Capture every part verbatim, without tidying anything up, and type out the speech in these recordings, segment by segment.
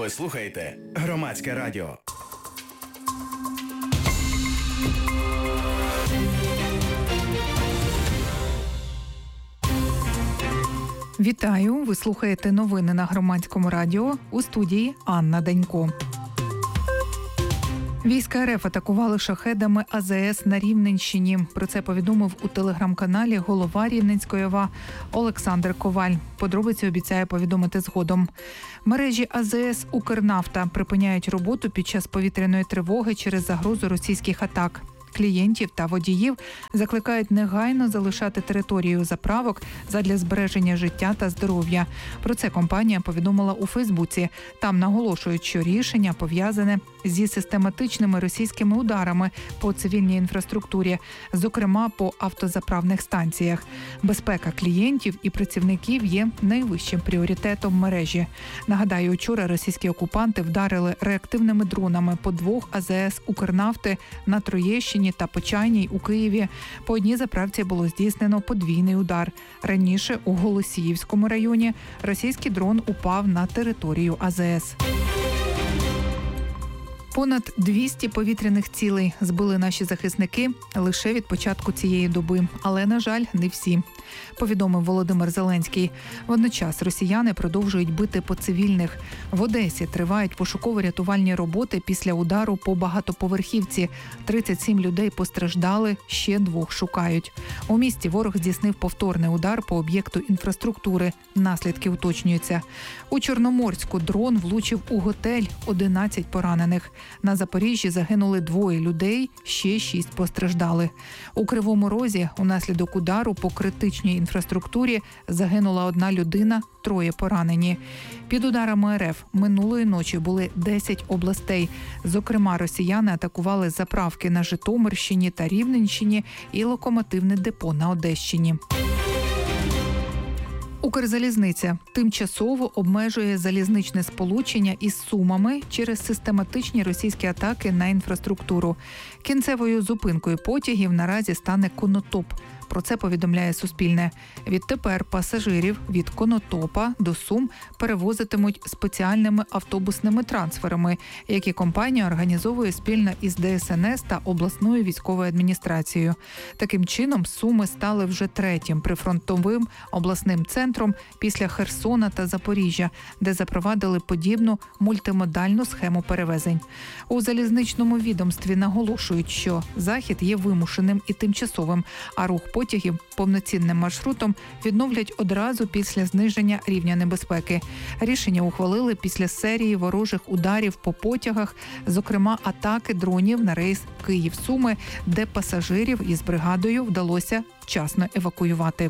Ви слухаєте Громадське радіо. Вітаю! Ви слухаєте новини на Громадському радіо. У студії Анна Данько. Війська РФ атакували шахедами А З С на Рівненщині. Про це повідомив у телеграм-каналі голова Рівненської О В А Олександр Коваль. Подробиці обіцяє повідомити згодом. Мережі А З С «Укрнафта» припиняють роботу під час повітряної тривоги через загрозу російських атак. Клієнтів та водіїв закликають негайно залишати територію заправок задля збереження життя та здоров'я. Про це компанія повідомила у Фейсбуці. Там наголошують, що рішення пов'язане зі систематичними російськими ударами по цивільній інфраструктурі, зокрема по автозаправних станціях. Безпека клієнтів і працівників є найвищим пріоритетом мережі. Нагадаю, вчора російські окупанти вдарили реактивними дронами по двох А З С «Укрнафти» на Троєщині та Почайній у Києві. По одній заправці було здійснено подвійний удар. Раніше у Голосіївському районі російський дрон упав на територію А З С. Понад двісті повітряних цілей збили наші захисники лише від початку цієї доби. Але, на жаль, не всі, повідомив Володимир Зеленський. Водночас росіяни продовжують бити по цивільних. В Одесі тривають пошуково-рятувальні роботи після удару по багатоповерхівці. тридцять сім людей постраждали, ще двох шукають. У місті ворог здійснив повторний удар по об'єкту інфраструктури. Наслідки уточнюються. У Чорноморську дрон влучив у готель, одинадцять поранених. На Запоріжжі загинули двоє людей, ще шість постраждали. У Кривому Розі унаслідок удару по критичній інфраструктурі загинула одна людина, троє поранені. Під ударами Р Ф минулої ночі були десять областей. Зокрема, росіяни атакували заправки на Житомирщині та Рівненщині і локомотивне депо на Одещині. Укрзалізниця тимчасово обмежує залізничне сполучення із Сумами через систематичні російські атаки на інфраструктуру. Кінцевою зупинкою потягів наразі стане Конотоп. Про це повідомляє Суспільне. Відтепер пасажирів від Конотопа до Сум перевозитимуть спеціальними автобусними трансферами, які компанія організовує спільно із Де Ес Ен Ес та обласною військовою адміністрацією. Таким чином, Суми стали вже третім прифронтовим обласним центром після Херсона та Запоріжжя, де запровадили подібну мультимодальну схему перевезень. У залізничному відомстві наголошують, що захід є вимушеним і тимчасовим, а рух потягів повноцінним маршрутом відновлять одразу після зниження рівня небезпеки. Рішення ухвалили після серії ворожих ударів по потягах, зокрема атаки дронів на рейс Київ-Суми, де пасажирів із бригадою вдалося вчасно евакуювати.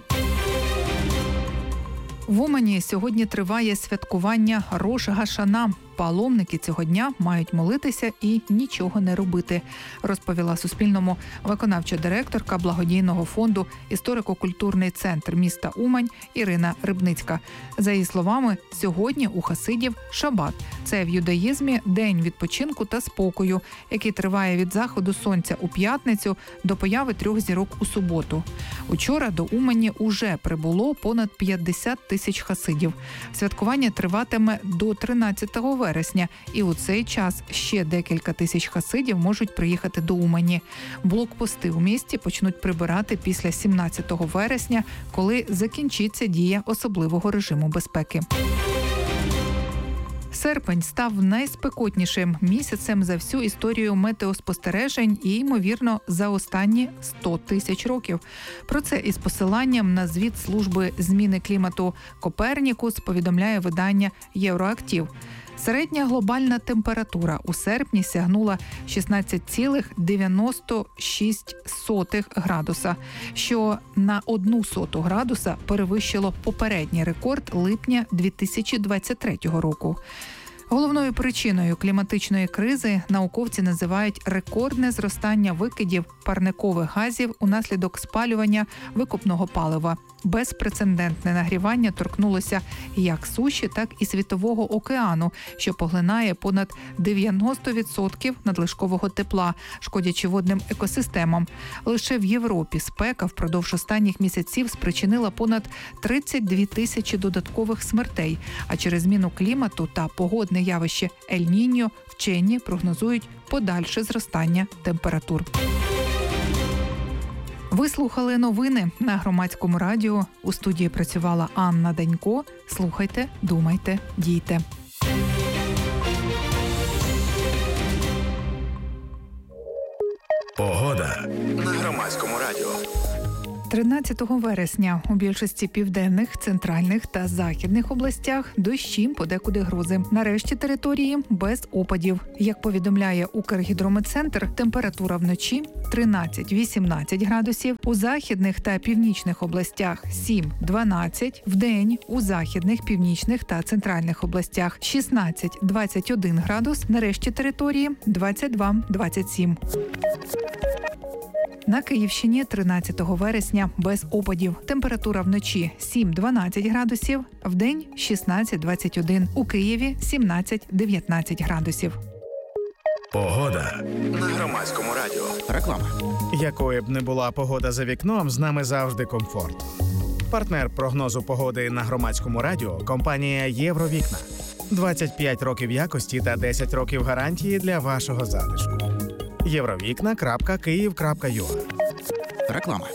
В Умані сьогодні триває святкування Рош Гашана. Паломники цього дня мають молитися і нічого не робити, розповіла Суспільному виконавча директорка благодійного фонду «Історико-культурний центр міста Умань» Ірина Рибницька. За її словами, сьогодні у хасидів шабат. Це в юдаїзмі день відпочинку та спокою, який триває від заходу сонця у п'ятницю до появи трьох зірок у суботу. Учора до Умані уже прибуло понад п'ятдесят тисяч хасидів. Святкування триватиме до тринадцятого вересня, і у цей час ще декілька тисяч хасидів можуть приїхати до Умані. Блокпости у місті почнуть прибирати після сімнадцятого вересня, коли закінчиться дія особливого режиму безпеки. Серпень став найспекотнішим місяцем за всю історію метеоспостережень і, ймовірно, за останні сто тисяч років. Про це із посиланням на звіт служби зміни клімату «Копернікус» повідомляє видання «Євроактив». Середня глобальна температура у серпні сягнула шістнадцять цілих дев'яносто шість сотих градуса, що на одну соту градуса перевищило попередній рекорд липня дві тисячі двадцять третього року. Головною причиною кліматичної кризи науковці називають рекордне зростання викидів парникових газів унаслідок спалювання викопного палива. Безпрецедентне нагрівання торкнулося як суші, так і Світового океану, що поглинає понад дев'яносто відсотків надлишкового тепла, шкодячи водним екосистемам. Лише в Європі спека впродовж останніх місяців спричинила понад тридцять дві тисячі додаткових смертей, а через зміну клімату та погодне явище Ель-Ніньо вчені прогнозують подальше зростання температур. Ви слухали новини на Громадському радіо. У студії працювала Анна Данько. Слухайте, думайте, дійте. Погода на Громадському радіо. тринадцятого вересня у більшості південних, центральних та західних областях дощі, подекуди грози. На решті території без опадів. Як повідомляє Укргідрометцентр, температура вночі тринадцять-вісімнадцять градусів, у західних та північних областях сім-дванадцять, вдень у західних, північних та центральних областях шістнадцять-двадцять один градус, на решті території двадцять два-двадцять сім. На Київщині тринадцятого вересня без опадів. Температура вночі сім-дванадцять градусів, вдень шістнадцять-двадцять один. У Києві сімнадцять-дев'ятнадцять градусів. Погода на Громадському радіо. Реклама. Якою б не була погода за вікном, з нами завжди комфорт. Партнер прогнозу погоди на Громадському радіо – компанія «Євровікна». двадцять п'ять років якості та десять років гарантії для вашого затишку. євровікна крапка київ крапка ю а. Реклама.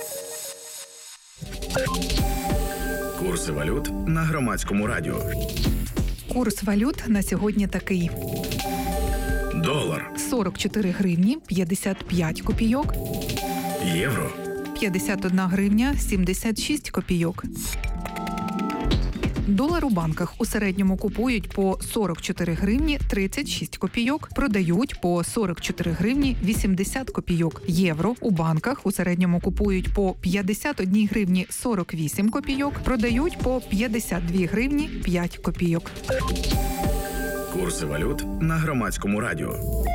Курси валют на Громадському радіо. Курс валют на сьогодні такий. Долар. сорок чотири гривні п'ятдесят п'ять копійок. Євро. п'ятдесят одна гривня сімдесят шість копійок. Долар у банках у середньому купують по сорок чотири гривні тридцять шість копійок, продають по сорок чотири гривні вісімдесят копійок. Євро у банках у середньому купують по п'ятдесят одна гривні сорок вісім копійок, продають по п'ятдесят дві гривні п'ять копійок. Курси валют на Громадському радіо.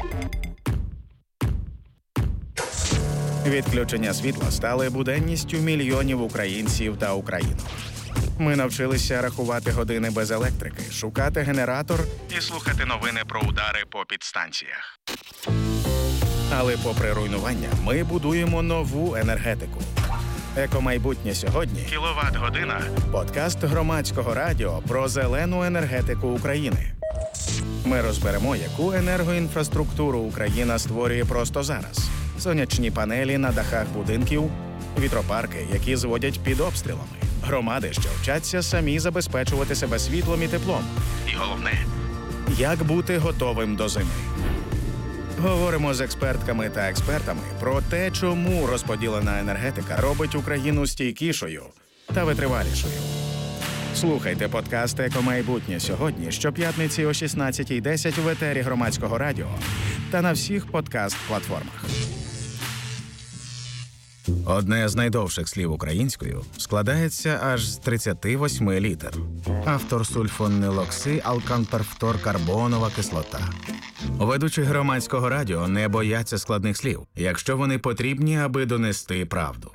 Відключення світла стали буденністю мільйонів українців та українок. Ми навчилися рахувати години без електрики, шукати генератор і слухати новини про удари по підстанціях. Але попри руйнування, ми будуємо нову енергетику. Екомайбутнє сьогодні – кіловат-година – подкаст Громадського радіо про зелену енергетику України. Ми розберемо, яку енергоінфраструктуру Україна створює просто зараз. Сонячні панелі на дахах будинків, вітропарки, які зводять під обстрілами. Громади, що вчаться самі забезпечувати себе світлом і теплом. І головне – як бути готовим до зими. Говоримо з експертками та експертами про те, чому розподілена енергетика робить Україну стійкішою та витривалішою. Слухайте подкаст «Екомайбутнє сьогодні» щоп'ятниці о шістнадцятій десять в етері Громадського радіо та на всіх подкаст-платформах. Одне з найдовших слів українською складається аж з тридцяти восьми літер. Автор сульфонилокси алканперфторкарбонова кислота. Ведучі Громадського радіо не бояться складних слів, якщо вони потрібні, аби донести правду.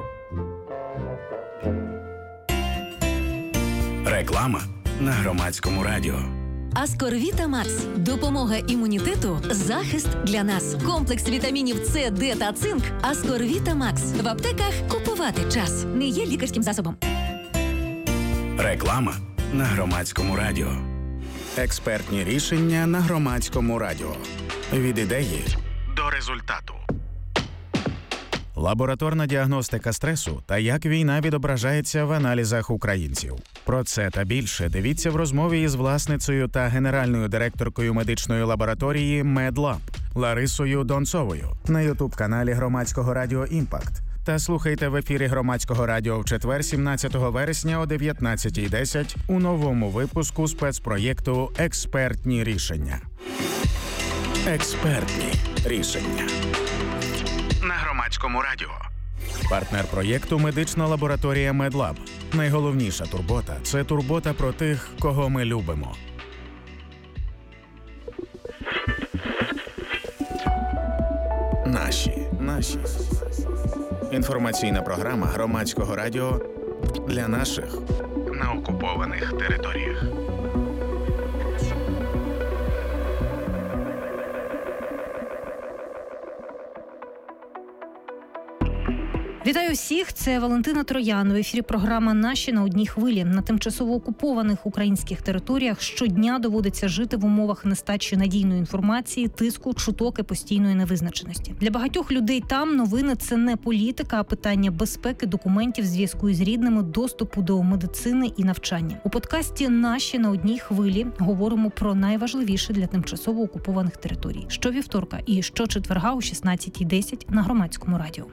Реклама на Громадському радіо. Аскорвіта Макс. Допомога імунітету, захист для нас. Комплекс вітамінів С, Д та цинк. Аскорвіта Макс. В аптеках купувати час. Не є лікарським засобом. Реклама на Громадському радіо. Експертні рішення на Громадському радіо. Від ідеї до результату. Лабораторна діагностика стресу та як війна відображається в аналізах українців. Про це та більше дивіться в розмові із власницею та генеральною директоркою медичної лабораторії «Медлаб» Ларисою Донцовою на ютуб-каналі Громадського радіо «Імпакт». Та слухайте в ефірі Громадського радіо в четвер, сімнадцятого вересня о дев'ятнадцятій десять у новому випуску спецпроєкту «Експертні рішення». Експертні рішення на Громадському радіо. Партнер проєкту – медична лабораторія «Медлаб». Найголовніша турбота – це турбота про тих, кого ми любимо. Наші. Наші. Інформаційна програма Громадського радіо для наших на окупованих територіях. Вітаю всіх, це Валентина Троян. В ефірі програма «Наші на одній хвилі». На тимчасово окупованих українських територіях щодня доводиться жити в умовах нестачі надійної інформації, тиску, чуток і постійної невизначеності. Для багатьох людей там новини – це не політика, а питання безпеки, документів, зв'язку із рідними, доступу до медицини і навчання. У подкасті «Наші на одній хвилі» говоримо про найважливіше для тимчасово окупованих територій. Щовівторка і щочетверга о шістнадцятій десять на Громадському радіо.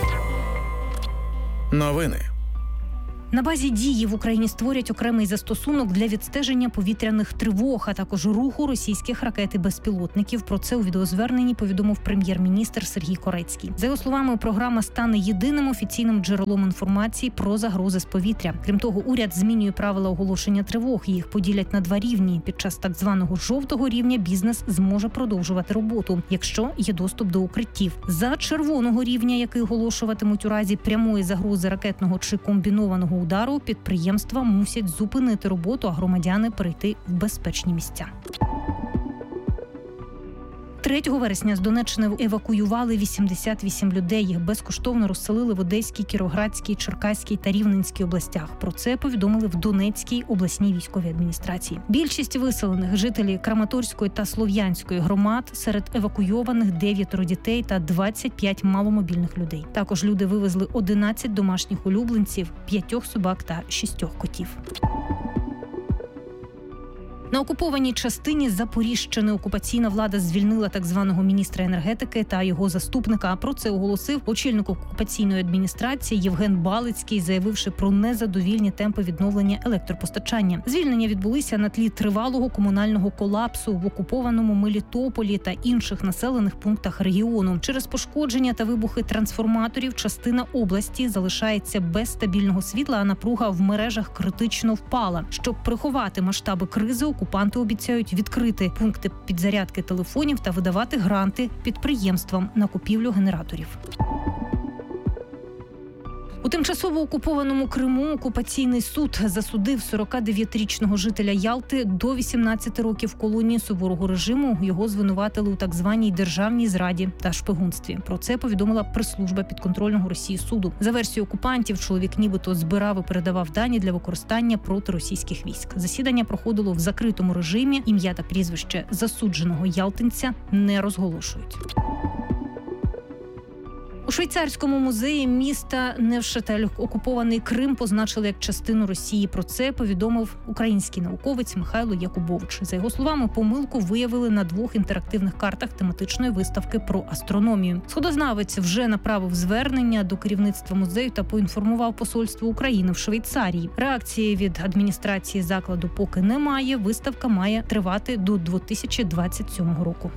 Новини. На базі «Дії» в Україні створять окремий застосунок для відстеження повітряних тривог, а також руху російських ракет і безпілотників. Про це у відеозверненні повідомив прем'єр-міністр Сергій Корецький. За його словами, програма стане єдиним офіційним джерелом інформації про загрози з повітря. Крім того, уряд змінює правила оголошення тривог. Їх поділять на два рівні. Під час так званого жовтого рівня бізнес зможе продовжувати роботу, якщо є доступ до укриттів. За червоного рівня, який оголошуватимуть у разі прямої загрози ракетного чи комбінованого удару, підприємства мусять зупинити роботу, а громадяни перейти в безпечні місця. третього вересня з Донеччини евакуювали вісімдесят вісім людей. Їх безкоштовно розселили в Одеській, Кіровоградській, Черкаській та Рівненській областях. Про це повідомили в Донецькій обласній військовій адміністрації. Більшість виселених – жителі Краматорської та Слов'янської громад, серед евакуйованих дев'ятеро дітей та двадцять п'ять маломобільних людей. Також люди вивезли одинадцять домашніх улюбленців, п'ятьох собак та шістьох котів. На окупованій частині Запоріжщини окупаційна влада звільнила так званого міністра енергетики та його заступника. Про це оголосив очільник окупаційної адміністрації Євген Балицький, заявивши про незадовільні темпи відновлення електропостачання. Звільнення відбулися на тлі тривалого комунального колапсу в окупованому Мелітополі та інших населених пунктах регіону. Через пошкодження та вибухи трансформаторів частина області залишається без стабільного світла, а напруга в мережах критично впала. Щоб приховати масштаби кризи, окупанти обіцяють відкрити пункти підзарядки телефонів та видавати гранти підприємствам на купівлю генераторів. У тимчасово окупованому Криму окупаційний суд засудив сорокадев'ятирічного жителя Ялти до вісімнадцяти років колонії суворого режиму. Його звинуватили у так званій державній зраді та шпигунстві. Про це повідомила прес-служба підконтрольного Росії суду. За версією окупантів, чоловік нібито збирав і передавав дані для використання проти російських військ. Засідання проходило в закритому режимі. Ім'я та прізвище засудженого ялтинця не розголошують. У швейцарському музеї міста Невшатель окупований Крим позначили як частину Росії. Про це повідомив український науковець Михайло Якубович. За його словами, помилку виявили на двох інтерактивних картах тематичної виставки про астрономію. Сходознавець вже направив звернення до керівництва музею та поінформував посольство України в Швейцарії. Реакції від адміністрації закладу поки немає. Виставка має тривати до дві тисячі двадцять сьомого року.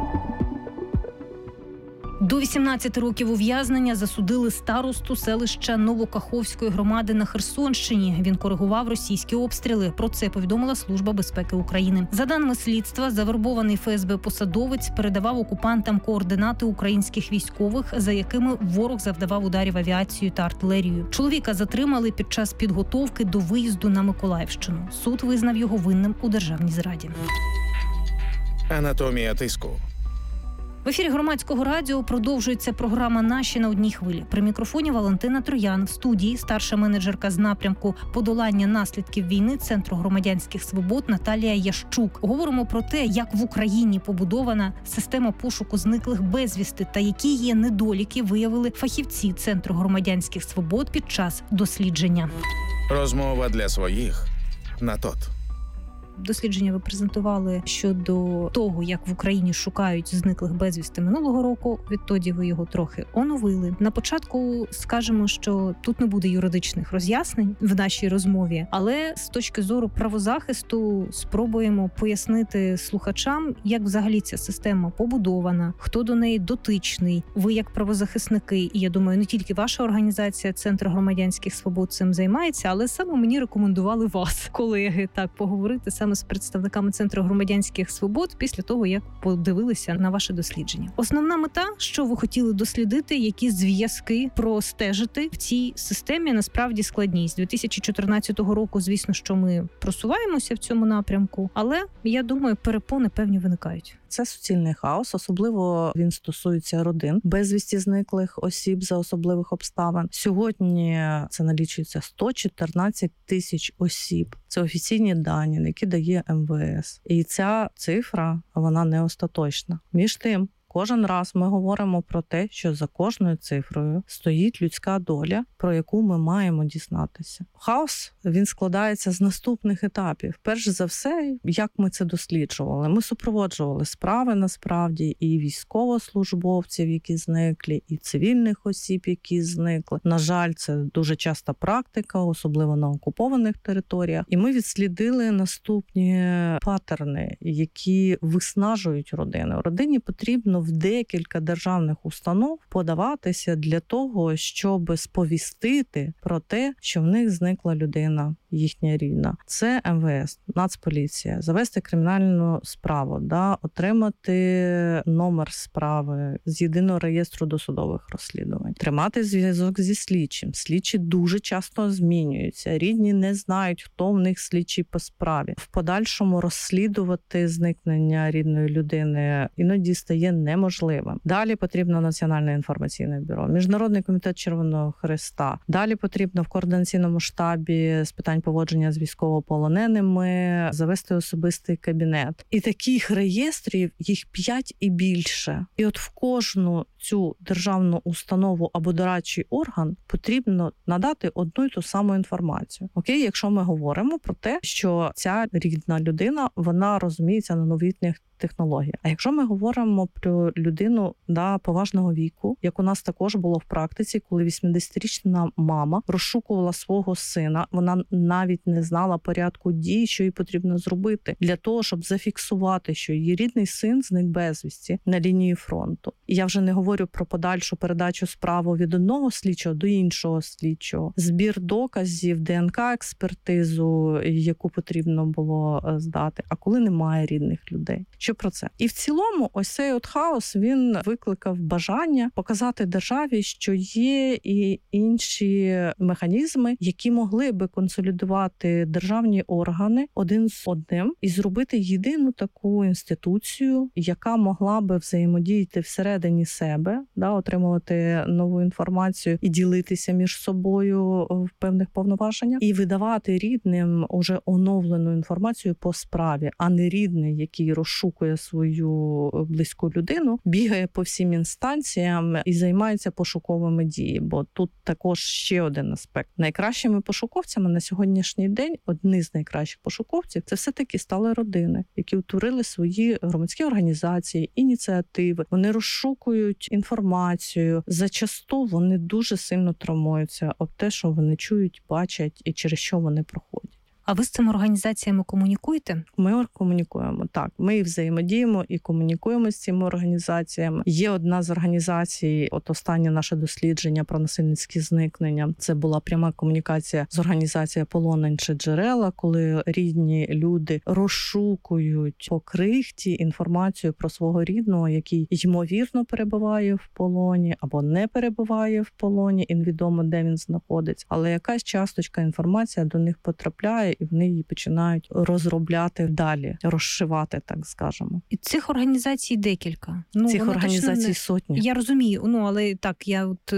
До вісімнадцяти років ув'язнення засудили старосту селища Новокаховської громади на Херсонщині. Він коригував російські обстріли. Про це повідомила Служба безпеки України. За даними слідства, завербований ФСБ-посадовець передавав окупантам координати українських військових, за якими ворог завдавав ударів авіацією та артилерією. Чоловіка затримали під час підготовки до виїзду на Миколаївщину. Суд визнав його винним у державній зраді. Анатомія тиску. В ефірі Громадського радіо продовжується програма «Наші на одній хвилі». При мікрофоні Валентина Троян. В студії старша менеджерка з напрямку подолання наслідків війни Центру громадянських свобод Наталія Ящук. Говоримо про те, як в Україні побудована система пошуку зниклих безвісти та які є недоліки, виявили фахівці Центру громадянських свобод під час дослідження. Розмова для своїх на ТОТ. Дослідження ви презентували щодо того, як в Україні шукають зниклих безвісти минулого року. Відтоді ви його трохи оновили. На початку скажемо, що тут не буде юридичних роз'яснень в нашій розмові, але з точки зору правозахисту спробуємо пояснити слухачам, як взагалі ця система побудована, хто до неї дотичний. Ви як правозахисники, і я думаю, не тільки ваша організація Центр громадянських свобод цим займається, але саме мені рекомендували вас, колеги, так поговорити саме саме з представниками Центру громадянських свобод після того, як подивилися на ваше дослідження. Основна мета, що ви хотіли дослідити, які зв'язки простежити в цій системі, насправді складні. З дві тисячі чотирнадцятого року, звісно, що ми просуваємося в цьому напрямку, але, я думаю, перепони певні виникають. Це суцільний хаос, особливо він стосується родин безвісті зниклих осіб за особливих обставин. Сьогодні це налічується сто чотирнадцять тисяч осіб. Це офіційні дані, які дає ем ве ес. І ця цифра, вона не остаточна. Між тим, кожен раз ми говоримо про те, що за кожною цифрою стоїть людська доля, про яку ми маємо дізнатися. Хаос, він складається з наступних етапів. Перш за все, як ми це досліджували? Ми супроводжували справи, насправді, і військовослужбовців, які зникли, і цивільних осіб, які зникли. На жаль, це дуже часта практика, особливо на окупованих територіях. І ми відслідили наступні паттерни, які виснажують родини. Родині потрібно в декілька державних установ подаватися для того, щоб сповістити про те, що в них зникла людина, їхня рідна. Це ем ве ес, Нацполіція, завести кримінальну справу, да, отримати номер справи з єдиного реєстру досудових розслідувань, тримати зв'язок зі слідчим. Слідчі дуже часто змінюються, рідні не знають, хто в них слідчий по справі. В подальшому розслідувати зникнення рідної людини іноді стає неможливим. Далі потрібно Національне інформаційне бюро, Міжнародний комітет Червоного Хреста. Далі потрібно в координаційному штабі з питань поводження з військовополоненими завести особистий кабінет. І таких реєстрів, їх п'ять і більше. І от в кожну цю державну установу або дорадчий орган потрібно надати одну й ту саму інформацію. Окей, якщо ми говоримо про те, що ця рідна людина, вона розуміється на новітніх технології. А якщо ми говоримо про людину да, поважного віку, як у нас також було в практиці, коли вісімдесятирічна мама розшукувала свого сина, вона навіть не знала порядку дій, що їй потрібно зробити для того, щоб зафіксувати, що її рідний син зник безвісті на лінії фронту. І я вже не говорю про подальшу передачу справи від одного слідчого до іншого слідчого, збір доказів, де ен ка експертизу, яку потрібно було здати, а коли немає рідних людей. Що про це? І в цілому ось цей от хаос, він викликав бажання показати державі, що є і інші механізми, які могли би консолідувати державні органи один з одним і зробити єдину таку інституцію, яка могла би взаємодіяти всередині себе, да, отримувати нову інформацію і ділитися між собою в певних повноваженнях, і видавати рідним уже оновлену інформацію по справі, а не рідний, який розшукує свою близьку людину, бігає по всім інстанціям і займається пошуковими діями. Бо тут також ще один аспект. Найкращими пошуковцями на сьогоднішній день, одні з найкращих пошуковців, це все-таки стали родини, які утворили свої громадські організації, ініціативи. Вони розшукують інформацію. Зачасту вони дуже сильно травмуються об те, що вони чують, бачать і через що вони проходять. А ви з цими організаціями комунікуєте? Ми комунікуємо, так. Ми і взаємодіємо, і комунікуємо з цими організаціями. Є одна з організацій, от останнє наше дослідження про насильницькі зникнення. Це була пряма комунікація з організацією «Полонень чи джерела», коли рідні люди розшукують по крихті інформацію про свого рідного, який, ймовірно, перебуває в полоні або не перебуває в полоні, і невідомо, де він знаходиться. Але якась часточка інформації до них потрапляє, і вони її починають розробляти далі, розшивати, так скажемо. І цих організацій декілька. Ну, цих організацій не... сотні. Я розумію, ну але так, я от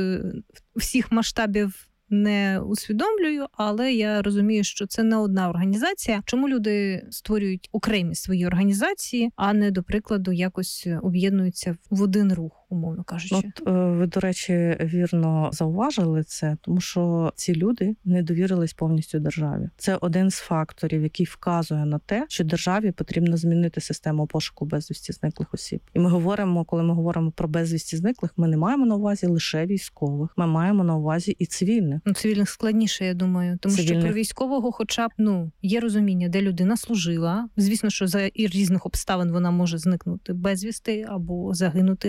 всіх масштабів не усвідомлюю, але я розумію, що це не одна організація. Чому люди створюють окремі свої організації, а не, до прикладу, якось об'єднуються в один рух? Умовно кажучи. От ви, до речі, вірно зауважили це, тому що ці люди не довірились повністю державі. Це один з факторів, який вказує на те, що державі потрібно змінити систему пошуку безвісті зниклих осіб. І ми говоримо, коли ми говоримо про безвісті зниклих, ми не маємо на увазі лише військових, ми маємо на увазі і цивільних. Ну, цивільних складніше, я думаю, тому цивільних. Що про військового хоча б, ну, є розуміння, де людина служила. Звісно, що за різних обставин вона може зникнути безвісти або загинути, або вважати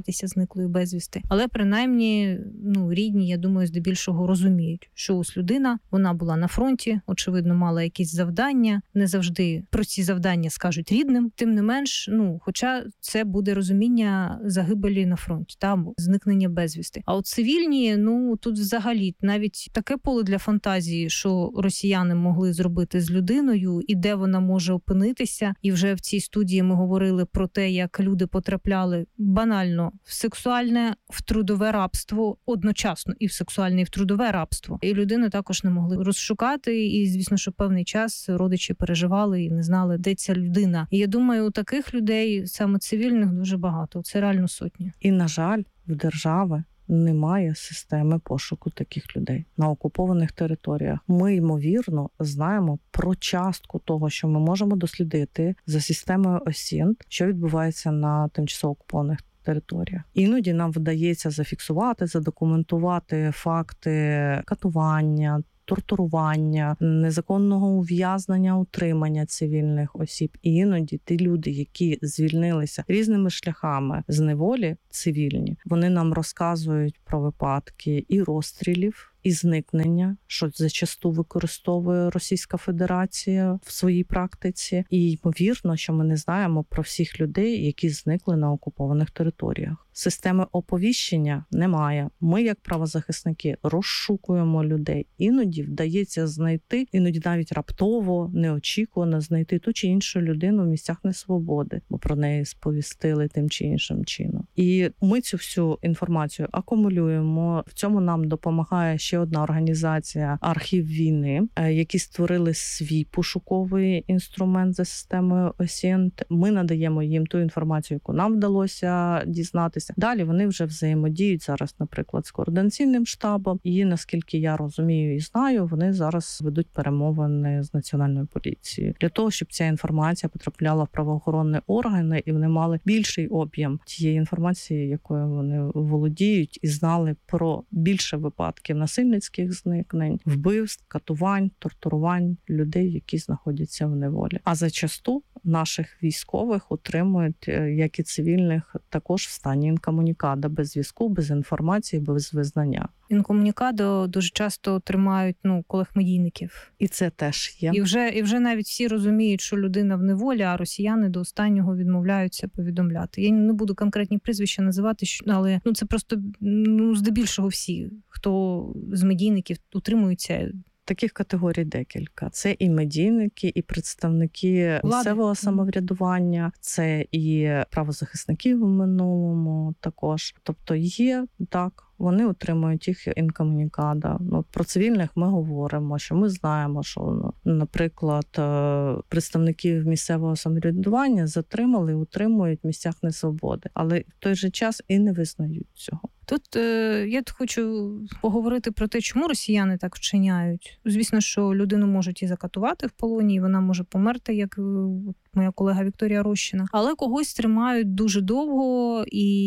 вважатися зниклою безвісти. Але принаймні, ну, рідні, я думаю, здебільшого розуміють, що ось людина, вона була на фронті, очевидно, мала якісь завдання, не завжди про ці завдання скажуть рідним. Тим не менш, ну, хоча це буде розуміння загибелі на фронті, там зникнення безвісти. А от цивільні, ну, тут взагалі навіть таке поле для фантазії, що росіяни могли зробити з людиною і де вона може опинитися. І вже в цій студії ми говорили про те, як люди потрапляли банально в сексуальне, в трудове рабство одночасно, і в сексуальне, і в трудове рабство. І людину також не могли розшукати, і, звісно, що певний час родичі переживали і не знали, де ця людина. І я думаю, у таких людей, саме цивільних, дуже багато. Це реально сотні. І, на жаль, в держави немає системи пошуку таких людей на окупованих територіях. Ми, ймовірно, знаємо про частку того, що ми можемо дослідити за системою ОСІНТ, що відбувається на тимчасово окупованих територіях. Іноді нам вдається зафіксувати, задокументувати факти катування, тортурування, незаконного ув'язнення, утримання цивільних осіб. І іноді ті люди, які звільнилися різними шляхами з неволі, цивільні, вони нам розказують про випадки і розстрілів, і зникнення, що зачасту використовує Російська Федерація в своїй практиці. І ймовірно, що ми не знаємо про всіх людей, які зникли на окупованих територіях. Системи оповіщення немає. Ми, як правозахисники, розшукуємо людей. Іноді вдається знайти, іноді навіть раптово, неочікувано знайти ту чи іншу людину в місцях несвободи, бо про неї сповістили тим чи іншим чином. І ми цю всю інформацію акумулюємо. В цьому нам допомагає ще одна організація «Архів війни», які створили свій пошуковий інструмент за системою ОСІНТ. Ми надаємо їм ту інформацію, яку нам вдалося дізнатися. Далі вони вже взаємодіють зараз, наприклад, з координаційним штабом. І, наскільки я розумію і знаю, вони зараз ведуть перемовини з Національною поліцією для того, щоб ця інформація потрапляла в правоохоронні органи і вони мали більший об'єм тієї інформації, якою вони володіють, і знали про більше випадків насильницьких зникнень, вбивств, катувань, тортурувань людей, які знаходяться в неволі. А зачасту наших військових утримують, як і цивільних, також в стані інкомунікадо, без зв'язку, без інформації, без визнання. Інкомунікадо дуже часто тримають, ну, колег-медійників. І це теж є. І вже, і вже навіть всі розуміють, що людина в неволі, а росіяни до останнього відмовляються повідомляти. Я не буду конкретні прізвища називати, але ну, це просто ну, здебільшого всі, хто з медійників утримуються. Таких категорій декілька. Це і медійники, і представники Влади. Місцевого самоврядування, це і правозахисники в минулому також. Тобто є, так, вони отримують їх інкомунікадо. Ну, про цивільних ми говоримо, що ми знаємо, що, наприклад, представників місцевого самоврядування затримали і утримують в місцях несвободи, але в той же час і не визнають цього. Тут е, я хочу поговорити про те, чому росіяни так вчиняють. Звісно, що людину можуть і закатувати в полоні, і вона може померти, як моя колега Вікторія Рощина. Але когось тримають дуже довго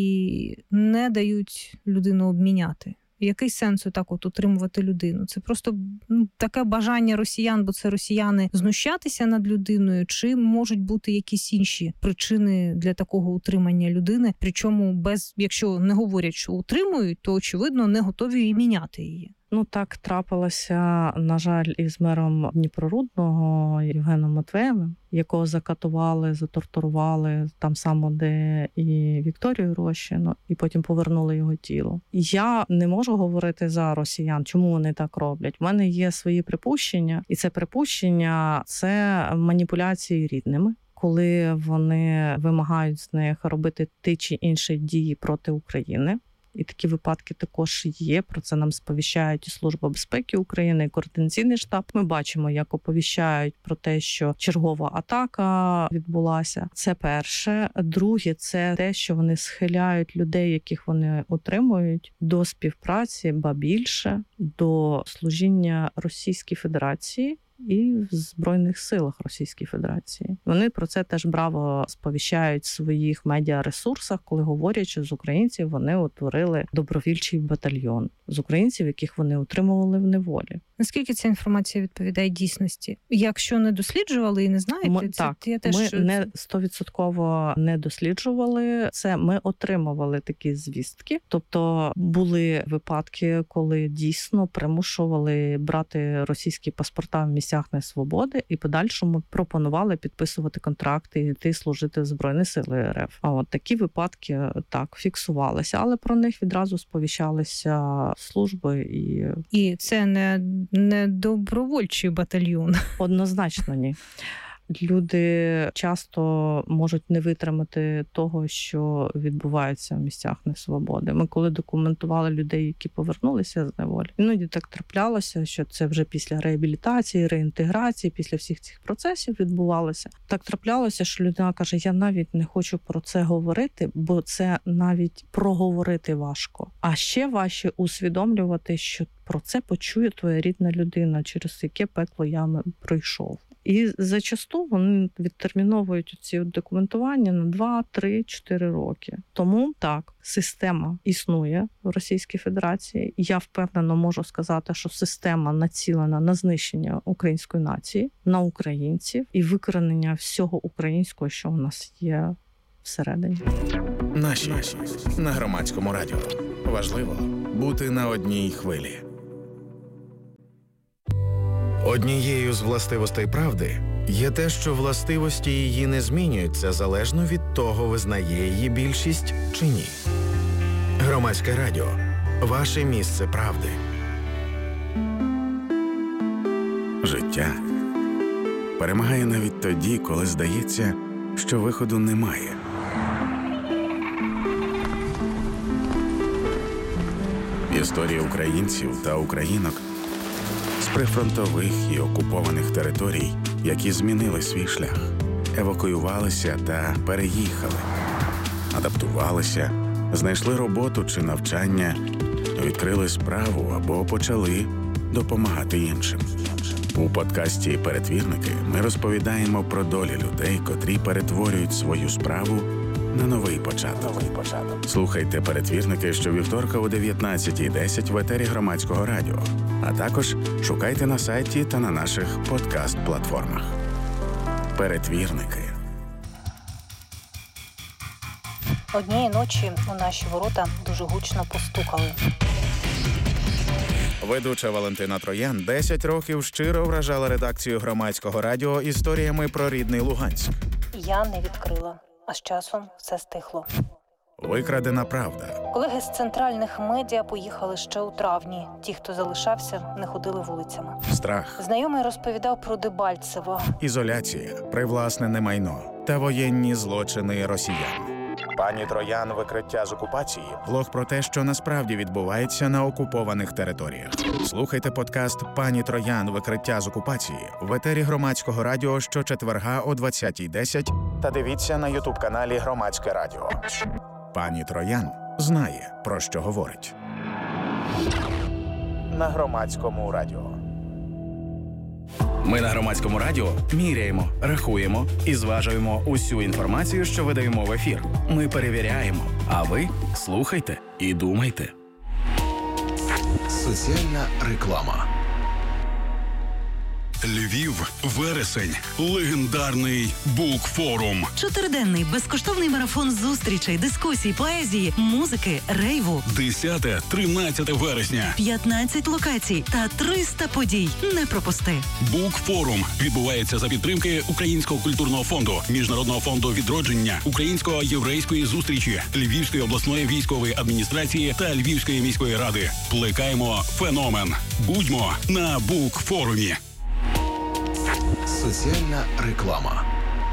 і не дають людину обміняти. Який сенс отак от утримувати людину? Це просто ну, таке бажання росіян, бо це росіяни, знущатися над людиною, чи можуть бути якісь інші причини для такого утримання людини? Причому без, якщо не говорять, що утримують, то, очевидно, не готові і міняти її. Ну, так трапилося, на жаль, із мером Дніпрорудного Євгеном Матвеєвим, якого закатували, затортурували там само, де і Вікторію Рощину, і потім повернули його тіло. Я не можу говорити за росіян, чому вони так роблять. У мене є свої припущення, і це припущення – це маніпуляції рідними, коли вони вимагають з них робити ті чи інші дії проти України. І такі випадки також є. Про це нам сповіщають і Служба безпеки України, і Координаційний штаб. Ми бачимо, як оповіщають про те, що чергова атака відбулася. Це перше. Друге, це те, що вони схиляють людей, яких вони утримують, до співпраці, ба більше, до служіння Російській Федерації і в Збройних силах Російської Федерації. Вони про це теж браво сповіщають в своїх медіаресурсах, коли говорять, що з українців вони утворили добровільчий батальйон. З українців, яких вони утримували в неволі. Наскільки ця інформація відповідає дійсності? Якщо не досліджували і не знаєте, ми, це так, я теж... ми не сто відсотків не досліджували це. Ми отримували такі звістки. Тобто були випадки, коли дійсно примушували брати російські паспорта в місцях несвободи і подальшому пропонували підписувати контракти і йти служити в Збройні Сили РФ. А от такі випадки так фіксувалися, але про них відразу сповіщалися служби і і це не, не добровольчий батальйон. Однозначно ні. Люди часто можуть не витримати того, що відбувається в місцях несвободи. Ми коли документували людей, які повернулися з неволі, іноді так траплялося, що це вже після реабілітації, реінтеграції, після всіх цих процесів відбувалося. Так траплялося, що людина каже, я навіть не хочу про це говорити, бо це навіть проговорити важко. А ще важче усвідомлювати, що про це почує твоя рідна людина, через яке пекло я пройшов. І зачасту вони відтерміновують ці документування на два, три, чотири роки. Тому так, система існує в Російській Федерації. Я впевнено можу сказати, що система націлена на знищення української нації, на українців і викоренення всього українського, що у нас є всередині. Наші на Громадському радіо. Важливо бути на одній хвилі. Однією з властивостей правди є те, що властивості її не змінюються залежно від того, визнає її більшість чи ні. Громадське радіо – ваше місце правди. Життя перемагає навіть тоді, коли здається, що виходу немає. Історія українців та українок з прифронтових і окупованих територій, які змінили свій шлях, евакуювалися та переїхали, адаптувалися, знайшли роботу чи навчання, відкрили справу або почали допомагати іншим. У подкасті «Перетвірники» ми розповідаємо про долі людей, котрі перетворюють свою справу на новий початок. Новий початок. Слухайте «Перетвірники» щовівторка о дев'ятнадцятій десять в етері Громадського радіо, а також шукайте на сайті та на наших подкаст-платформах. «Перетвірники». Однієї ночі у наші ворота дуже гучно постукали. Ведуча Валентина Троян десять років щиро вражала редакцію Громадського радіо історіями про рідний Луганськ. Я не відкрила, а з часом все стихло. Викрадена правда. Колеги з центральних медіа поїхали ще у травні. Ті, хто залишався, не ходили вулицями. Страх. Знайомий розповідав про Дебальцево. Ізоляція, привласнене майно та воєнні злочини росіян. Пані Троян «Викриття з окупації» – блог про те, що насправді відбувається на окупованих територіях. Слухайте подкаст «Пані Троян. Викриття з окупації» в етері Громадського радіо щочетверга о двадцятій десять та дивіться на ютуб-каналі Громадське радіо. Пані Троян знає, про що говорить. На Громадському радіо. Ми на Громадському радіо міряємо, рахуємо і зважуємо усю інформацію, що видаємо в ефір. Ми перевіряємо, а ви слухайте і думайте. Соціальна реклама. Львів, вересень, легендарний Букфорум. Чотириденний безкоштовний марафон зустрічей, дискусій, поезії, музики, рейву. десяте-тринадцяте вересня. п'ятнадцять локацій та триста подій. Не пропусти. Букфорум відбувається за підтримки Українського культурного фонду, Міжнародного фонду відродження, Українсько-єврейської зустрічі, Львівської обласної військової адміністрації та Львівської міської ради. Плекаємо феномен. Будьмо на Букфорумі. Соціальна реклама.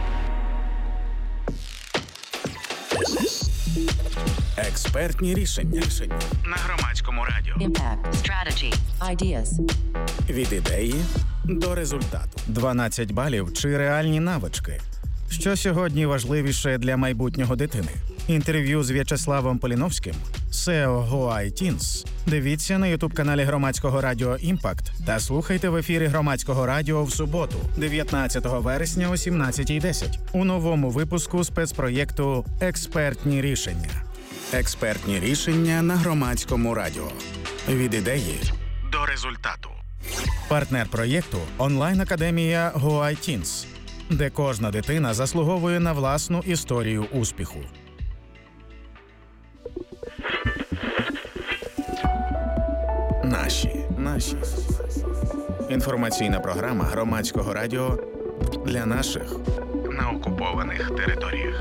Експертні рішення. На Громадському радіо. Impact, strategy, ideas. Від ідеї до результату. дванадцять балів чи реальні навички. Що сьогодні важливіше для майбутнього дитини? Інтерв'ю з В'ячеславом Поліновським, сео GoITeens. Дивіться на ютуб-каналі Громадського радіо «Імпакт» та слухайте в ефірі Громадського радіо в суботу, дев'ятнадцятого вересня о сімнадцятій десять у новому випуску спецпроєкту «Експертні рішення». Експертні рішення на Громадському радіо. Від ідеї до результату. Партнер проєкту – онлайн-академія GoITeens, де кожна дитина заслуговує на власну історію успіху. Наші. Наші. Інформаційна програма Громадського радіо для наших на окупованих територіях.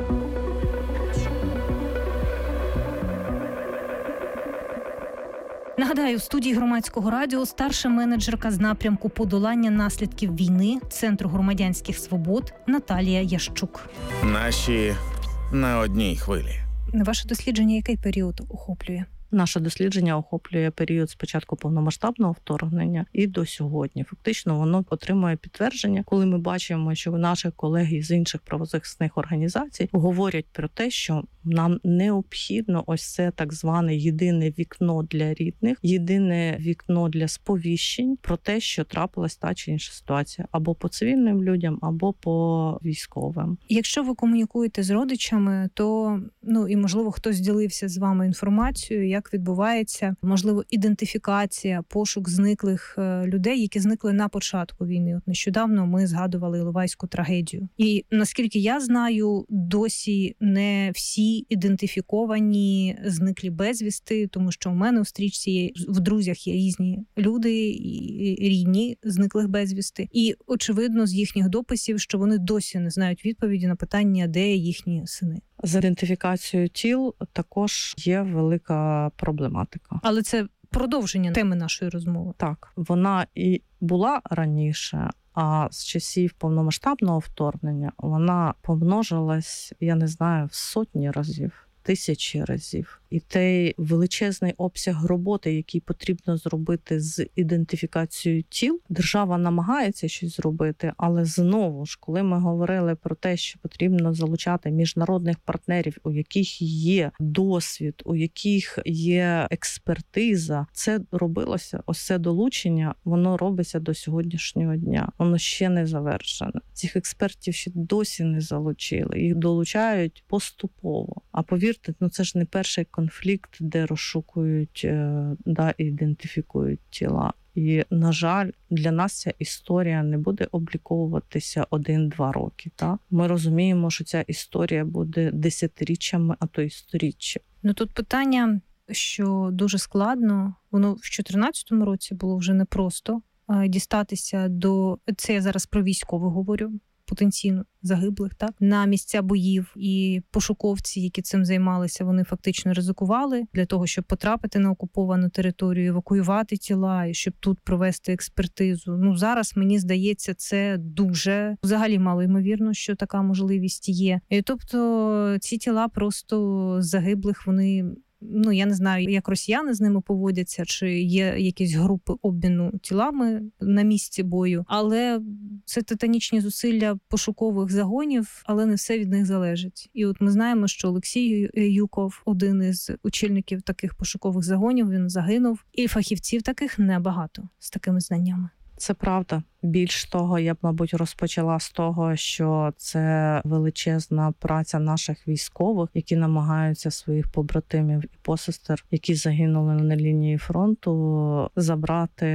Нагадаю, в студії Громадського радіо старша менеджерка з напрямку подолання наслідків війни Центру громадянських свобод Наталія Ящук. Наші на одній хвилі. Ваше дослідження який період охоплює? Наше дослідження охоплює період з початку повномасштабного вторгнення і до сьогодні. Фактично воно отримує підтвердження, коли ми бачимо, що наші колеги з інших правозахисних організацій говорять про те, що нам необхідно ось це так зване єдине вікно для рідних, єдине вікно для сповіщень про те, що трапилась та чи інша ситуація або по цивільним людям, або по військовим. Якщо ви комунікуєте з родичами, то ну і можливо хтось ділився з вами інформацією, як відбувається, можливо, ідентифікація, пошук зниклих людей, які зникли на початку війни. От нещодавно ми згадували Іловайську трагедію. І наскільки я знаю, досі не всі ідентифіковані зниклі безвісти, тому що у мене у стрічці є, в друзях є різні люди і рідні зниклих безвісти. І очевидно з їхніх дописів, що вони досі не знають відповіді на питання, де їхні сини. З ідентифікацією тіл також є велика проблематика. Але це продовження теми нашої розмови. Так, вона і була раніше, а з часів повномасштабного вторгнення вона помножилась, я не знаю, в сотні разів, тисячі разів. І той величезний обсяг роботи, який потрібно зробити з ідентифікацією тіл, держава намагається щось зробити, але знову ж, коли ми говорили про те, що потрібно залучати міжнародних партнерів, у яких є досвід, у яких є експертиза, це робилося, ось це долучення, воно робиться до сьогоднішнього дня. Воно ще не завершене. Цих експертів ще досі не залучили. Їх долучають поступово. А повірте, ну це ж не перший конфлікт, де розшукують, да, ідентифікують тіла. І, на жаль, для нас ця історія не буде обліковуватися один-два роки. Так? Ми розуміємо, що ця історія буде десятиріччями, а то й сторіччя. Ну тут питання, що дуже складно. Воно в чотирнадцятому році було вже непросто дістатися до... Це я зараз про військових говорю. Потенційно загиблих, так, на місця боїв, і пошуковці, які цим займалися, вони фактично ризикували для того, щоб потрапити на окуповану територію, евакуювати тіла і щоб тут провести експертизу. Ну зараз мені здається, це дуже взагалі мало ймовірно, що така можливість є. І тобто ці тіла просто загиблих, вони. Ну, я не знаю, як росіяни з ними поводяться, чи є якісь групи обміну тілами на місці бою, але це титанічні зусилля пошукових загонів, але не все від них залежить. І от ми знаємо, що Олексій Юков, один із очільників таких пошукових загонів, він загинув, і фахівців таких небагато з такими знаннями. Це правда. Більш того, я б, мабуть, розпочала з того, що це величезна праця наших військових, які намагаються своїх побратимів і посестер, які загинули на лінії фронту, забрати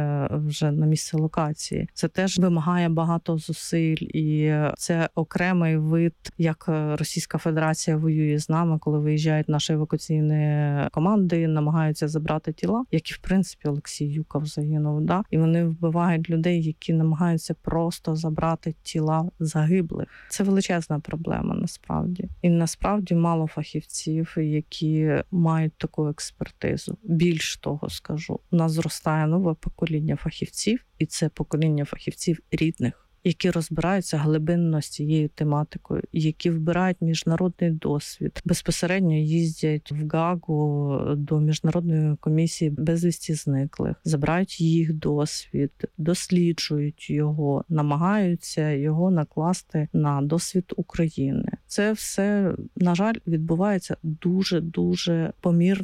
вже на місце локації. Це теж вимагає багато зусиль, і це окремий вид, як Російська Федерація воює з нами, коли виїжджають наші евакуаційні команди, намагаються забрати тіла, як і, в принципі, Олексій Юков загинув. Да? І вони вбивають людей, які які намагаються просто забрати тіла загиблих. Це величезна проблема насправді. І насправді мало фахівців, які мають таку експертизу. Більш того скажу, у нас зростає нове покоління фахівців, і це покоління фахівців рідних, які розбираються глибинно з цією тематикою, які вбирають міжнародний досвід, безпосередньо їздять в Гаагу до Міжнародної комісії безвісті зниклих, забирають їх досвід, досліджують його, намагаються його накласти на досвід України. Це все, на жаль, відбувається дуже-дуже помірно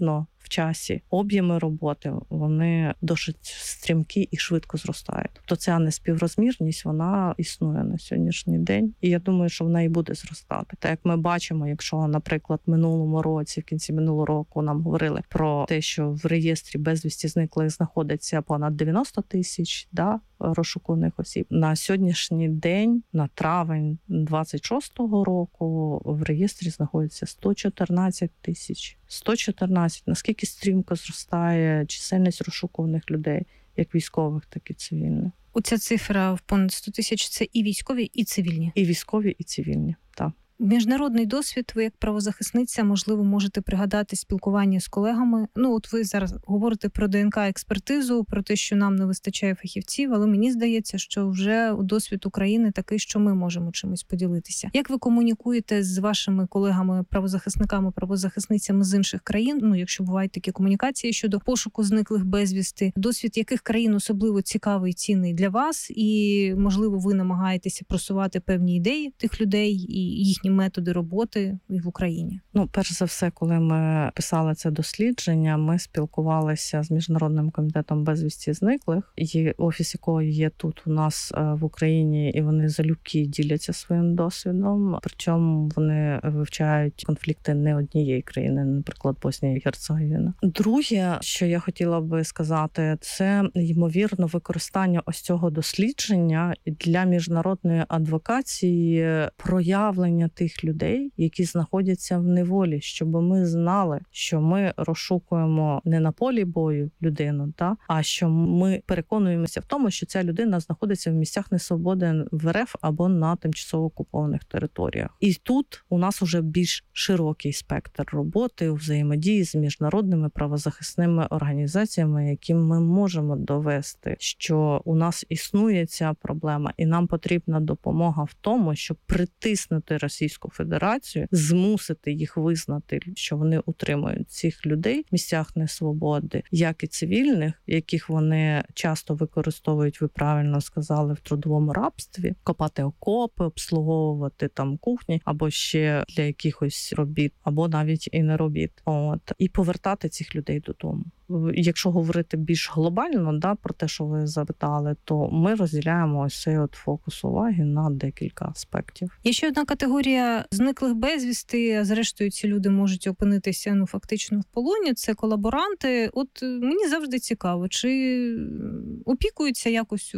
в часі, об'єми роботи, вони досить стрімкі і швидко зростають. Тобто ця неспіврозмірність, вона існує на сьогоднішній день. І я думаю, що вона і буде зростати. Так як ми бачимо, якщо, наприклад, в минулому році, в кінці минулого року нам говорили про те, що в реєстрі безвісті зниклих знаходиться понад дев'яносто тисяч, да, розшукуваних осіб. На сьогоднішній день, на травень двадцять шостого року, в реєстрі знаходиться сто чотирнадцять тисяч. сто чотирнадцять. Наскільки стрімко зростає чисельність розшукуваних людей, як військових, так і цивільних. Оця цифра в понад сто тисяч – це і військові, і цивільні? І військові, і цивільні, так. Міжнародний досвід, ви як правозахисниця, можливо, можете пригадати спілкування з колегами. Ну, от ви зараз говорите про ДНК-експертизу, про те, що нам не вистачає фахівців, але мені здається, що вже досвід України такий, що ми можемо чимось поділитися. Як ви комунікуєте з вашими колегами-правозахисниками, правозахисницями з інших країн, ну, якщо бувають такі комунікації щодо пошуку зниклих безвісти, досвід яких країн особливо цікавий і цінний для вас, і, можливо, ви намагаєтеся просувати певні ідеї тих людей і їхні методи роботи і в Україні? Ну, перш за все, коли ми писали це дослідження, ми спілкувалися з Міжнародним комітетом безвісті зниклих, і офіс якого є тут у нас в Україні, і вони залюбки діляться своїм досвідом. Причому вони вивчають конфлікти не однієї країни, наприклад, Боснія і Герцеговина. Друге, що я хотіла би сказати, це, ймовірно, використання ось цього дослідження для міжнародної адвокації, проявлення тих людей, які знаходяться в неволі, щоб ми знали, що ми розшукуємо не на полі бою людину, та, а що ми переконуємося в тому, що ця людина знаходиться в місцях несвободи в РФ або на тимчасово окупованих територіях. І тут у нас уже більш широкий спектр роботи у взаємодії з міжнародними правозахисними організаціями, яким ми можемо довести, що у нас існує ця проблема, і нам потрібна допомога в тому, щоб притиснути Російську Федерацію, змусити їх визнати, що вони утримують цих людей в місцях несвободи, як і цивільних, яких вони часто використовують, ви правильно сказали, в трудовому рабстві, копати окопи, обслуговувати там кухні, або ще для якихось робіт, або навіть і не робіт. От. І повертати цих людей додому. Якщо говорити більш глобально, да, про те, що ви запитали, то ми розділяємо ось цей от фокус уваги на декілька аспектів. Є ще одна категорія зниклих безвісти, а зрештою ці люди можуть опинитися, ну, фактично в полоні, це колаборанти. От мені завжди цікаво, чи опікується якось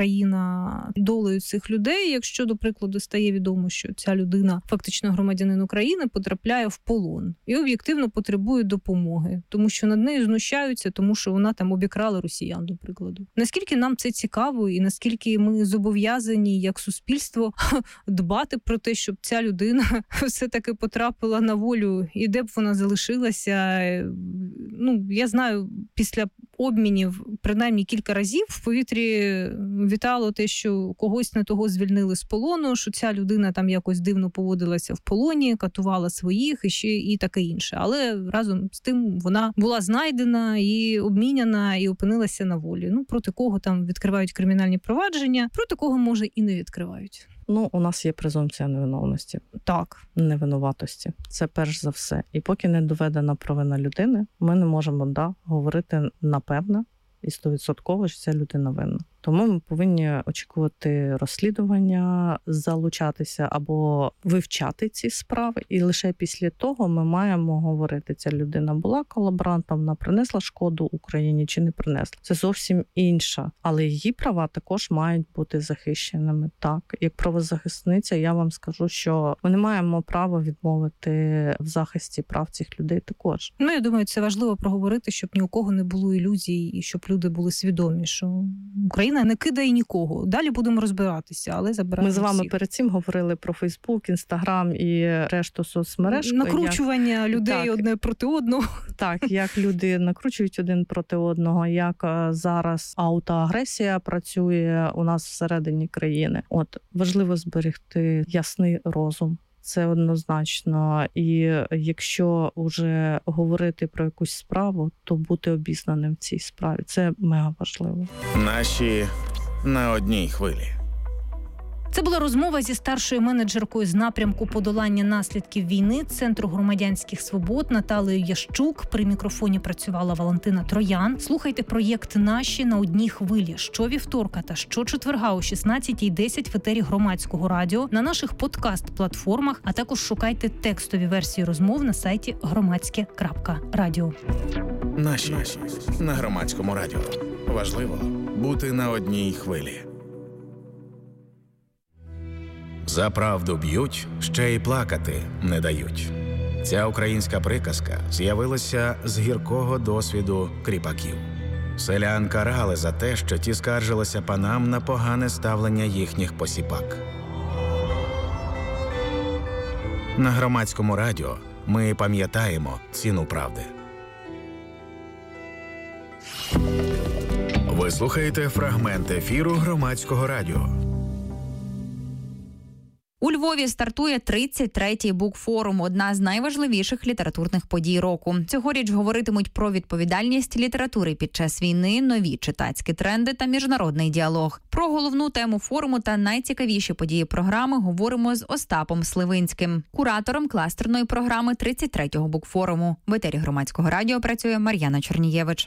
Україна долею цих людей, якщо, до прикладу, стає відомо, що ця людина, фактично громадянин України, потрапляє в полон і об'єктивно потребує допомоги, тому що над нею знущаються, тому що вона там обікрала росіян, до прикладу. Наскільки нам це цікаво і наскільки ми зобов'язані як суспільство дбати про те, щоб ця людина все-таки потрапила на волю і де б вона залишилася. Ну, я знаю, після обмінів принаймні кілька разів в повітрі вітало те, що когось не того звільнили з полону, що ця людина там якось дивно поводилася в полоні, катувала своїх і ще і таке інше. Але разом з тим вона була знайдена і обміняна, і опинилася на волі. Ну, проти кого там відкривають кримінальні провадження, проти кого, може, і не відкривають. Ну, у нас є презумпція невиновності. Так. Невинуватості. Це перш за все. І поки не доведена провина людини, ми не можемо, да, говорити напевно і стовідсотково, що ця людина винна. Тому ми повинні очікувати розслідування, залучатися або вивчати ці справи. І лише після того ми маємо говорити, ця людина була колаборантом, вона принесла шкоду Україні чи не принесла. Це зовсім інша. Але її права також мають бути захищеними. Так, як правозахисниця, я вам скажу, що ми не маємо права відмовити в захисті прав цих людей також. Ну, я думаю, це важливо проговорити, щоб ні у кого не було ілюзій і щоб люди були свідомі, що Україна не кидає нікого. Далі будемо розбиратися, але забираємо Ми з вами всіх. перед цим говорили про Фейсбук, Інстаграм і решту соцмереж. Накручування як... людей так. одне проти одного. Так, як люди накручують один проти одного, як зараз аутоагресія працює у нас всередині країни. От, важливо зберегти ясний розум. Це однозначно. І якщо вже говорити про якусь справу, то бути обізнаним в цій справі. Це мега важливо. Наші на одній хвилі. Це була розмова зі старшою менеджеркою з напрямку подолання наслідків війни Центру громадянських свобод Наталею Ящук. При мікрофоні працювала Валентина Троян. Слухайте проєкт «Наші» на одній хвилі щовівторка та щочетверга о шістнадцятій десять в етері Громадського радіо, на наших подкаст-платформах, а також шукайте текстові версії розмов на сайті громадське крапка радіо. Наші на Громадському радіо. Важливо бути на одній хвилі. За правду б'ють, ще й плакати не дають. Ця українська приказка з'явилася з гіркого досвіду кріпаків. Селян карали за те, що ті скаржилися панам на погане ставлення їхніх посіпак. На Громадському радіо ми пам'ятаємо ціну правди. Ви слухаєте фрагмент ефіру Громадського радіо. У Львові стартує тридцять третій букфорум – одна з найважливіших літературних подій року. Цьогоріч говоритимуть про відповідальність літератури під час війни, нові читацькі тренди та міжнародний діалог. Про головну тему форуму та найцікавіші події програми говоримо з Остапом Сливинським, куратором кластерної програми тридцять третього букфоруму. В етері Громадського радіо працює Мар'яна Чернієвич.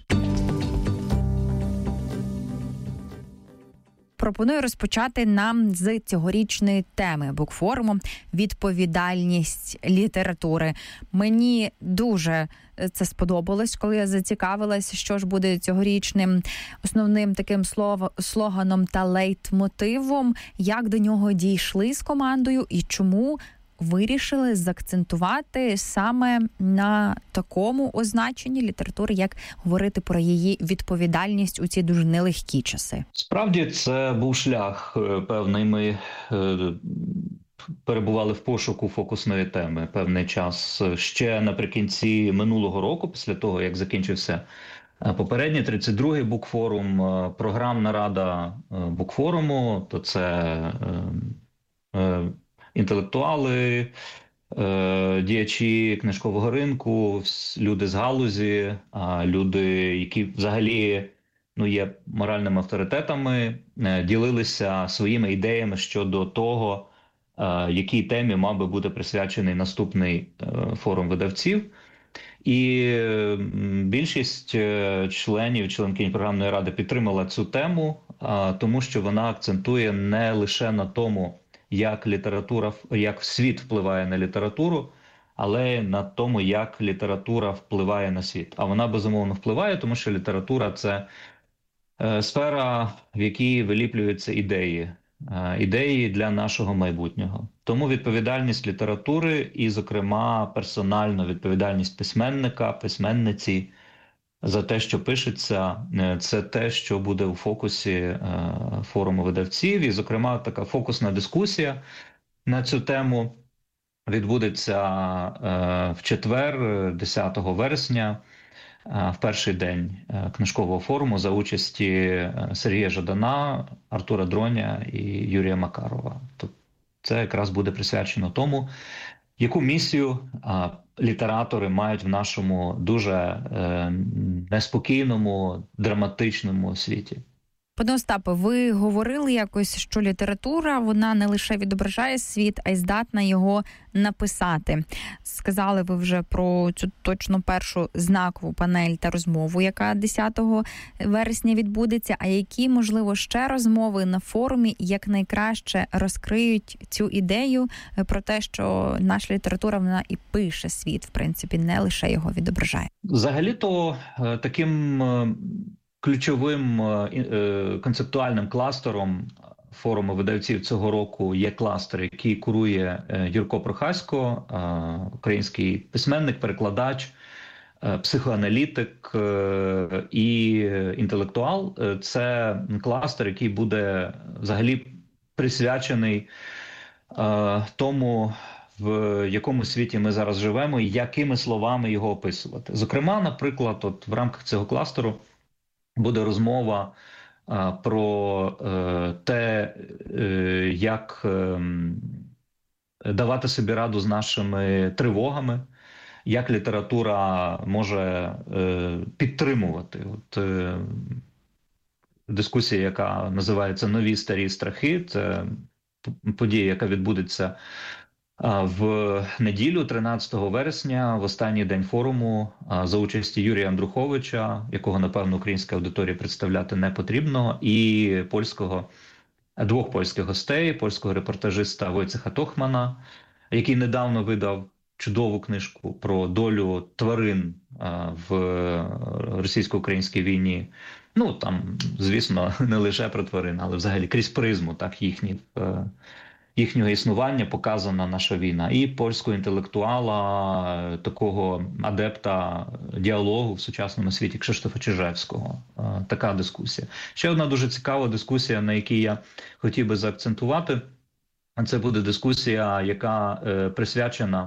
Пропоную розпочати нам з цьогорічної теми букфоруму – відповідальність літератури. Мені дуже це сподобалось, коли я зацікавилась, що ж буде цьогорічним основним таким слов, слоганом та лейтмотивом, як до нього дійшли з командою і чому вирішили заакцентувати саме на такому означенні літератури, як говорити про її відповідальність у ці дуже нелегкі часи. Справді, це був шлях певний. Ми перебували в пошуку фокусної теми певний час. Ще наприкінці минулого року, після того, як закінчився попередній тридцять другий букфорум, програмна рада букфоруму, то це інтелектуали, діячі книжкового ринку, люди з галузі, люди, які взагалі ну, є моральними авторитетами, ділилися своїми ідеями щодо того, якій темі мав би бути присвячений наступний форум видавців. І більшість членів, членкинь програмної ради підтримала цю тему, тому що вона акцентує не лише на тому, як література, як світ впливає на літературу, але на тому, як література впливає на світ. А вона, безумовно, впливає, тому що література – це сфера, в якій виліплюються ідеї, ідеї для нашого майбутнього. Тому відповідальність літератури і, зокрема, персональна відповідальність письменника, письменниці за те, що пишеться, це те, що буде у фокусі форуму видавців. І, зокрема, така фокусна дискусія на цю тему відбудеться в четвер, десятого вересня, в перший день книжкового форуму за участі Сергія Жадана, Артура Дроня і Юрія Макарова. Це якраз буде присвячено тому, яку місію літератори мають в нашому дуже е, неспокійному, драматичному світі. Пане Остапе, ви говорили якось, що література, вона не лише відображає світ, а й здатна його написати. Сказали ви вже про цю точно першу знакову панель та розмову, яка десятого вересня відбудеться. А які, можливо, ще розмови на форумі якнайкраще розкриють цю ідею про те, що наша література, вона і пише світ, в принципі, не лише його відображає? Взагалі-то таким ключовим концептуальним кластером форуму видавців цього року є кластер, який курує Юрко Прохасько, український письменник, перекладач, психоаналітик і інтелектуал. Це кластер, який буде взагалі присвячений тому, в якому світі ми зараз живемо і якими словами його описувати. Зокрема, наприклад, от в рамках цього кластеру буде розмова а, про е, те, е, як е, давати собі раду з нашими тривогами, як література може е, підтримувати. От, е, дискусія, яка називається «Нові старі страхи», це подія, яка відбудеться в неділю, тринадцятого вересня, в останній день форуму, за участі Юрія Андруховича, якого, напевно, українська аудиторія представляти не потрібно, і польського, двох польських гостей, польського репортажиста Войцеха Тохмана, який недавно видав чудову книжку про долю тварин в російсько-українській війні. Ну, там, звісно, не лише про тварин, але взагалі крізь призму, так, їхні, їхнього існування показана наша війна. І польського інтелектуала, такого адепта діалогу в сучасному світі Кшиштофа Чижевського. Така дискусія. Ще одна дуже цікава дискусія, на якій я хотів би заакцентувати. Це буде дискусія, яка е, присвячена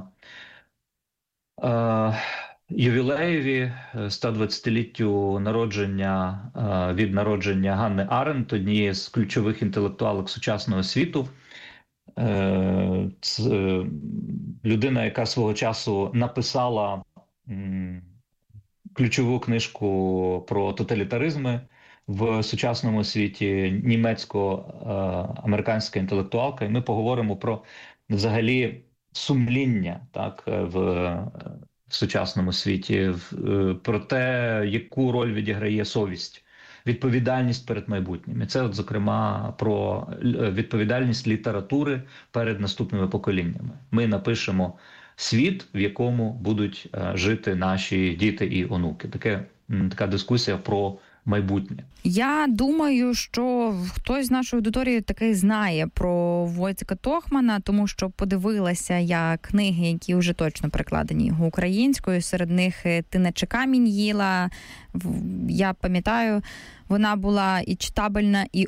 е, ювілеєві сто двадцятиліттю народження, е, від народження Ганни Аренд, однієї з ключових інтелектуалок сучасного світу. Е, це, е, людина, яка свого часу написала м, ключову книжку про тоталітаризми в сучасному світі, німецько-американська інтелектуалка, і ми поговоримо про взагалі сумління, так, в, в сучасному світі, в, про те, яку роль відіграє совість, відповідальність перед майбутнім. І це, от, зокрема, про відповідальність літератури перед наступними поколіннями. Ми напишемо світ, в якому будуть жити наші діти і онуки. Таке, така дискусія про майбутнє. Я думаю, що хтось з нашої аудиторії таки знає про Войцеха Тохмана, тому що подивилася я книги, які вже точно перекладені його українською. Серед них «Ти наче камінь їла». Я пам'ятаю, вона була і читабельна, і